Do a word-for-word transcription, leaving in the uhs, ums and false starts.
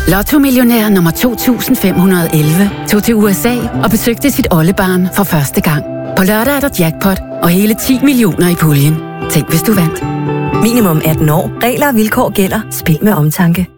Lotto-millionær nummer to tusind fem hundrede og elleve tog til U S A og besøgte sit oldebarn for første gang. På lørdag er der jackpot og hele ti millioner i puljen. Tænk, hvis du vandt. Minimum atten år. Regler og vilkår gælder. Spil med omtanke.